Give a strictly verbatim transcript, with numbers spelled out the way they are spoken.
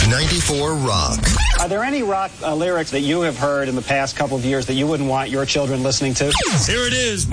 ninety-four Rock. Are there any rock uh, lyrics that you have heard in the past couple of years that you wouldn't want your children listening to? Here it is.